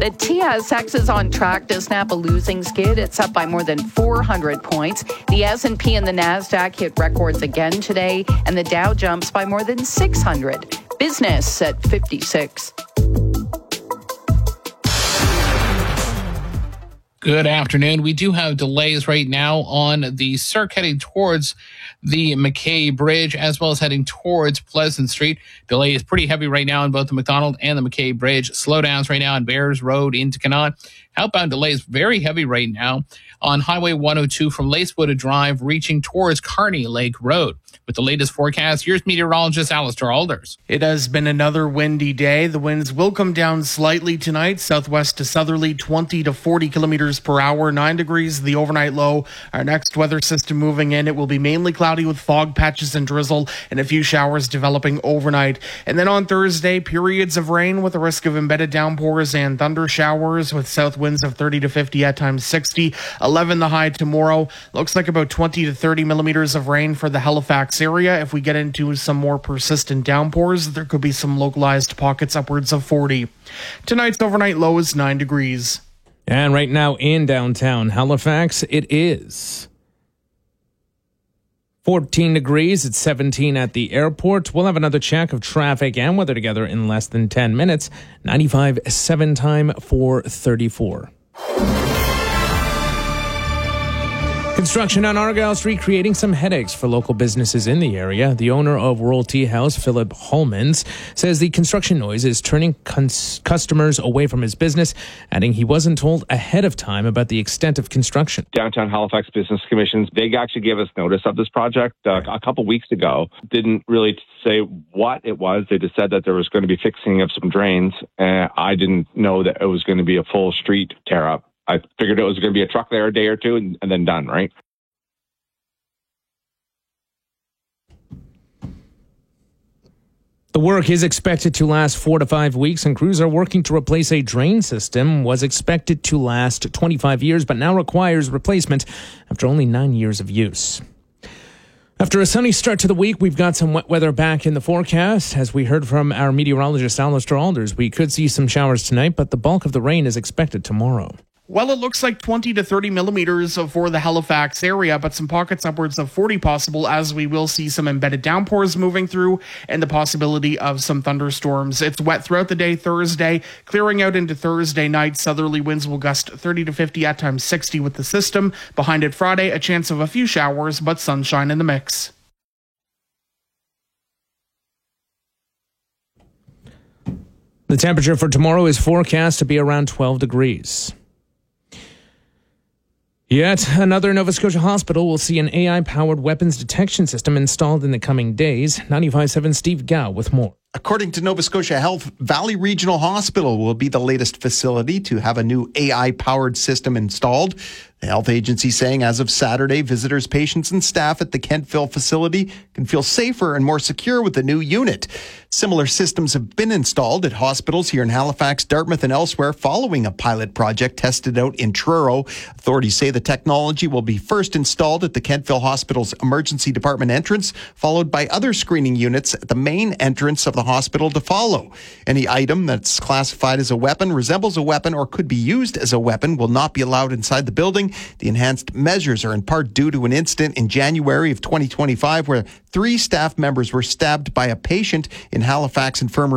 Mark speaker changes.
Speaker 1: The TSX is on track to snap a losing skid. It's up by more than 400 points. The S&P and the NASDAQ hit records again today, and the Dow jumps by more than 600. Business at 56.
Speaker 2: Good afternoon. We do have delays right now on the Cirque heading towards the McKay Bridge, as well as heading towards Pleasant Street. Delay is pretty heavy right now on both the McDonald and the McKay Bridge. Slowdowns right now on Bears Road into Canaan. Outbound delays very heavy right now on Highway 102 from Lacewood Drive reaching towards Kearney Lake Road. With the latest forecast, here's meteorologist Alistair Alders.
Speaker 3: It has been another windy day. The winds will come down slightly tonight, southwest to southerly, 20 to 40 kilometers per hour, 9 degrees, the overnight low. Our next weather system moving in, it will be mainly cloudy with fog patches and drizzle and a few showers developing overnight. And then on Thursday, periods of rain with a risk of embedded downpours and thunder showers with south winds of 30 to 50, at times 60. 11 the high tomorrow. Looks like about 20 to 30 millimeters of rain for the Halifax area. If we get into some more persistent downpours, there could be some localized pockets upwards of 40. Tonight's overnight low is 9 degrees.
Speaker 4: And right now in downtown Halifax, it is 14 degrees. It's 17 at the airport. We'll have another check of traffic and weather together in less than 10 minutes. 95.7 time for 34. Construction on Argyle Street creating some headaches for local businesses in the area. The owner of World Tea House, Philip Holmans, says the construction noise is turning customers away from his business, adding he wasn't told ahead of time about the extent of construction.
Speaker 5: Downtown Halifax Business Commission, they actually gave us notice of this project a couple weeks ago. Didn't really say what it was. They just said that there was going to be fixing of some drains. I didn't know that it was going to be a full street tear up. I figured it was going to be a truck there a day or two and then done, right?
Speaker 4: The work is expected to last 4 to 5 weeks, and crews are working to replace a drain system. Was expected to last 25 years, but now requires replacement after only 9 years of use. After a sunny start to the week, we've got some wet weather back in the forecast. As we heard from our meteorologist, Alistair Alders, we could see some showers tonight, but the bulk of the rain is expected tomorrow.
Speaker 3: Well, it looks like 20 to 30 millimeters for the Halifax area, but some pockets upwards of 40 possible, as we will see some embedded downpours moving through and the possibility of some thunderstorms. It's wet throughout the day Thursday, clearing out into Thursday night. Southerly winds will gust 30 to 50, at times 60 with the system. Behind it Friday, a chance of a few showers, but sunshine in the mix.
Speaker 4: The temperature for tomorrow is forecast to be around 12 degrees. Yet another Nova Scotia hospital will see an AI-powered weapons detection system installed in the coming days. 95.7 Steve Gow with more.
Speaker 6: According to Nova Scotia Health, Valley Regional Hospital will be the latest facility to have a new AI-powered system installed. The health agency saying as of Saturday, visitors, patients, and staff at the Kentville facility can feel safer and more secure with the new unit. Similar systems have been installed at hospitals here in Halifax, Dartmouth, and elsewhere following a pilot project tested out in Truro. Authorities say the technology will be first installed at the Kentville Hospital's emergency department entrance, followed by other screening units at the main entrance of the hospital to follow. Any item that's classified as a weapon, resembles a weapon, or could be used as a weapon will not be allowed inside the building. The enhanced measures are in part due to an incident in January of 2025 where 3 staff members were stabbed by a patient in Halifax Infirmary